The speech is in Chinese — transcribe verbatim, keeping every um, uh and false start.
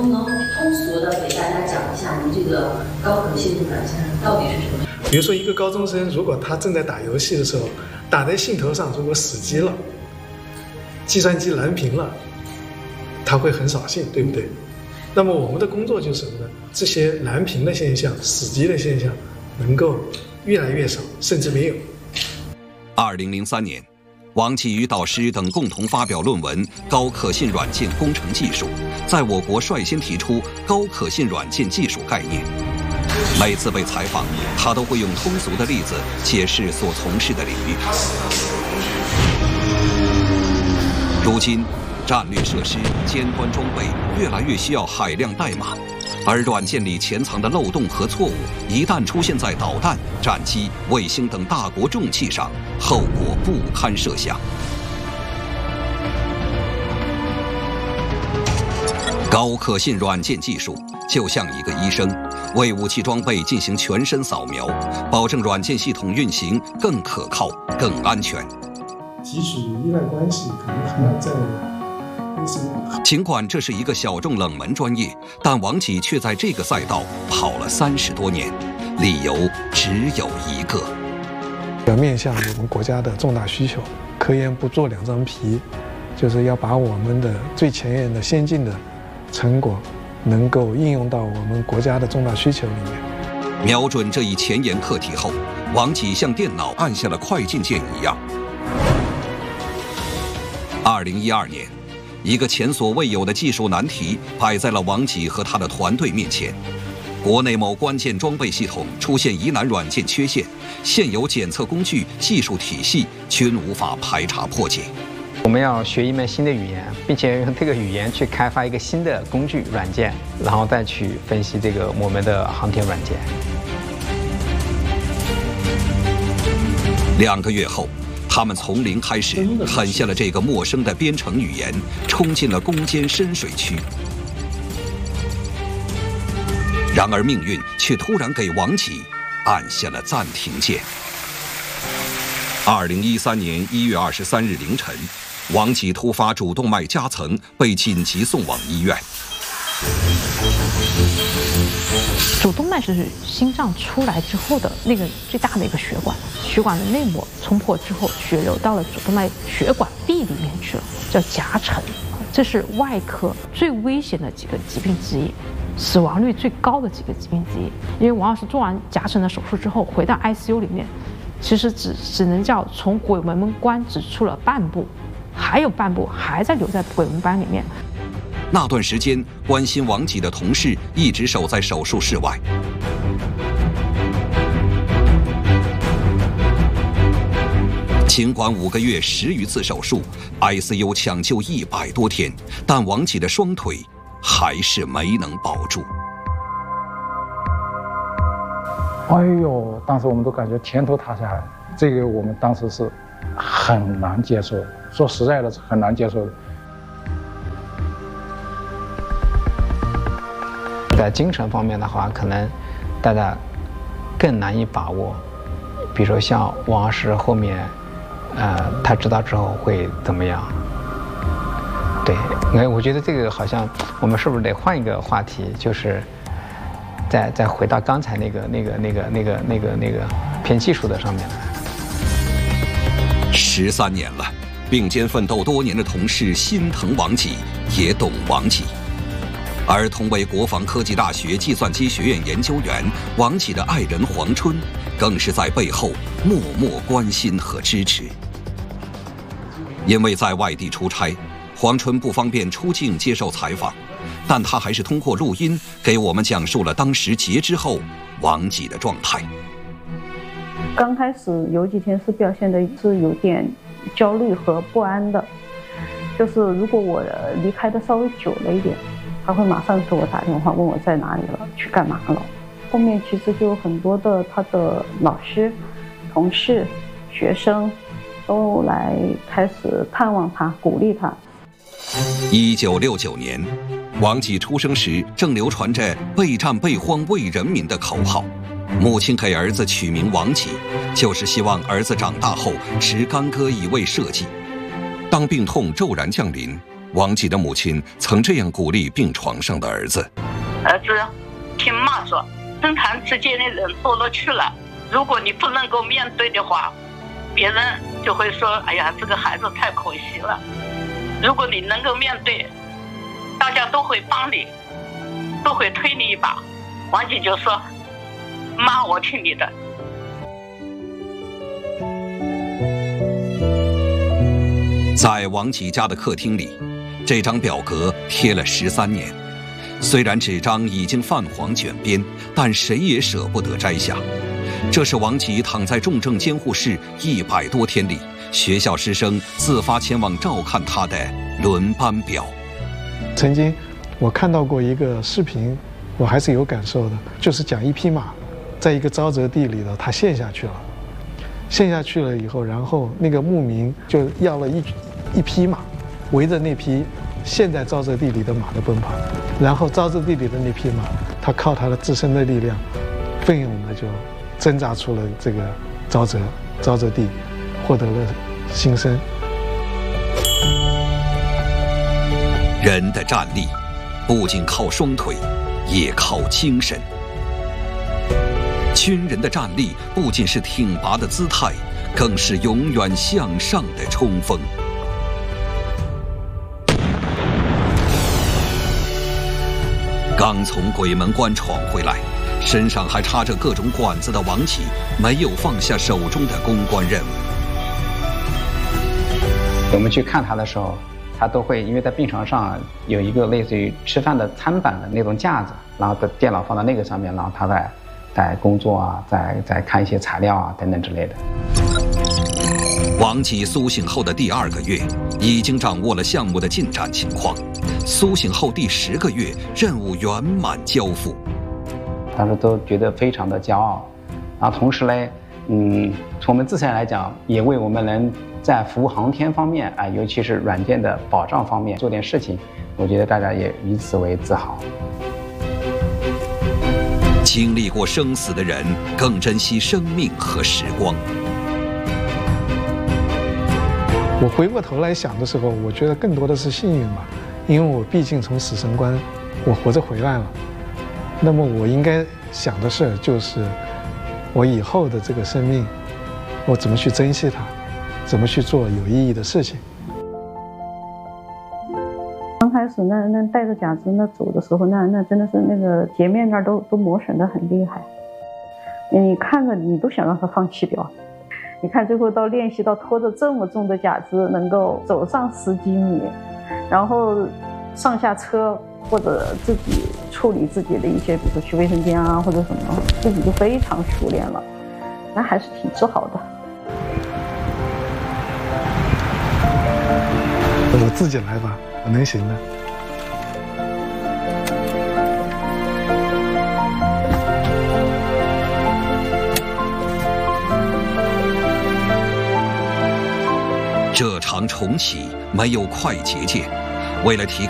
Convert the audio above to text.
能不能通俗的给大家讲一下您这个高可信度软件到底是什么？ 比如说一个高中生，如果他正在打游戏的时候，打在兴头上，如果死机了，计算机蓝屏了，他会很扫兴，对不对？那么我们的工作就是什么呢？这些蓝屏的现象、死机的现象能够越来越少，甚至没有。 二零零三年，王琦与导师等共同发表论文《高可信软件工程技术》，在我国率先提出高可信软件技术概念。每次被采访，他都会用通俗的例子解释所从事的领域。如今，战略设施、尖端装备越来越需要海量代码，而软件里潜藏的漏洞和错误，一旦出现在导弹、战机、卫星等大国重器上，后果不堪设想。高可信软件技术就像一个医生，为武器装备进行全身扫描，保证软件系统运行更可靠、更安全。 即使有依赖关系，可能还要在。 尽管这是一个小众冷门专业，但王琦却在这个赛道跑了三十多年，理由只有一个： 要面向我们国家的重大需求，科研不做两张皮，就是要把我们的最前沿的先进的成果能够应用到我们国家的重大需求里面。 瞄准这一前沿课题后，王琦像电脑按下了快进键一样。二零一二年，一个前所未有的技术难题摆在了王琦和他的团队面前。国内某关键装备系统出现疑难软件缺陷，现有检测工具、技术体系均无法排查破解。 我们要学一门新的语言，并且用这个语言去开发一个新的工具软件，然后再去分析这个我们的航天软件。 两个月后，他们从零开始狠下了这个陌生的编程语言，冲进了攻坚深水区。然而命运却突然给王琦按下了暂停键。二零一三年一月二十三日凌晨，王琦突发主动脉夹层，被紧急送往医院。 主动脉是心脏出来之后的那个最大的一个血管，血管的内膜冲破之后，血流到了主动脉血管壁里面去了，叫夹层。这是外科最危险的几个疾病之一，死亡率最高的几个疾病之一。因为王老师做完夹层的手术之后，回到 I C U 里面，其实只只能叫从鬼门关只出了半步，还有半步还在留在鬼门关里面。 那段时间，关心王琦的同事一直守在手术室外。尽管五个月十余次手术 ，I C U 抢救一百多天，但王琦的双腿还是没能保住。 哎呦，当时我们都感觉天都塌下来，这个我们当时是很难接受，说实在的是很难接受的。 在精神方面的话，可能大家更难以把握。比如说像王老师后面，呃，他知道之后会怎么样？对，哎，我觉得这个好像我们是不是得换一个话题，就是再再回到刚才那个那个那个那个那个那个偏技术的上面来。 十三年了，并肩奋斗多年的同事心疼王琦，也懂王琦。而同为国防科技大学计算机学院研究员，王琦的爱人黄春，更是在背后默默关心和支持。因为在外地出差，黄春不方便出镜接受采访，但他还是通过录音给我们讲述了当时截肢后王琦的状态。 刚开始有几天是表现的是有点焦虑和不安的，就是如果我离开的稍微久了一点，他会马上给我打电话问我在哪里了，去干嘛了。后面其实就有很多的他的老师、同事、学生都来开始探望他，鼓励他。 一九六九年，王琦出生时正流传着备战备荒为人民的口号，母亲给儿子取名王琦，就是希望儿子长大后持干戈以卫社稷。当病痛骤然降临， 王琦的母亲曾这样鼓励病床上的儿子： 儿子，听妈说，生产之间的人多了去了，如果你不能够面对的话，别人就会说，哎呀，这个孩子太可惜了。如果你能够面对，大家都会帮你，都会推你一把。王琦就说，妈，我听你的。 在王琦家的客厅里，这张表格贴了十三年，虽然纸张已经泛黄卷边，但谁也舍不得摘下。这是王琦躺在重症监护室一百多天里，学校师生自发前往照看他的轮班表。 曾经我看到过一个视频，我还是有感受的，就是讲一匹马在一个沼泽地里头，它陷下去了，陷下去了以后，然后那个牧民就要了一一匹马，围着那匹陷在沼泽地里的马的奔跑，然后沼泽地里的那匹马，它靠它的自身的力量，奋勇的就挣扎出了这个沼泽沼泽地，获得了新生。 人的战力不仅靠双腿，也靠精神。军人的战力不仅是挺拔的姿态，更是永远向上的冲锋。刚从鬼门关闯回来，身上还插着各种管子的王琦，没有放下手中的公关任务。 我们去看他的时候，他都会因为在病床上有一个类似于吃饭的餐板的那种架子，然后把电脑放到那个上面，然后他在在工作啊，在在看一些材料啊等等之类的。 王琦苏醒后的第二个月，已经掌握了项目的进展情况。苏醒后第十个月，任务圆满交付。 当时都觉得非常的骄傲，然后同时呢，嗯，从我们自身来讲，也为我们能在服务航天方面啊，尤其是软件的保障方面做点事情，我觉得大家也以此为自豪。 经历过生死的人更珍惜生命和时光。 我回过头来想的时候，我觉得更多的是幸运吧，因为我毕竟从死神关我活着回来了。那么我应该想的事就是我以后的这个生命，我怎么去珍惜它，怎么去做有意义的事情。 刚开始那那带着假肢那走的时候，那那真的是那个截面那儿都都磨损得很厉害，你看着你都想让他放弃掉。你看最后到练习到拖着这么重的假肢能够走上十几米，然后上下车或者自己处理自己的一些，比如说去卫生间啊或者什么，自己就非常熟练了，那还是挺自豪的。 我自己来吧，我能行的。 这场重启没有快捷键，为了提高